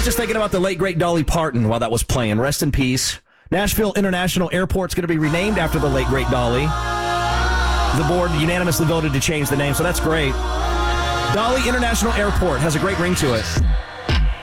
was just thinking about the late, great Dolly Parton while that was playing. Rest in peace. Nashville International Airport's going to be renamed after the late, great Dolly. The board unanimously voted to change the name, so that's great. Dolly International Airport has a great ring to it.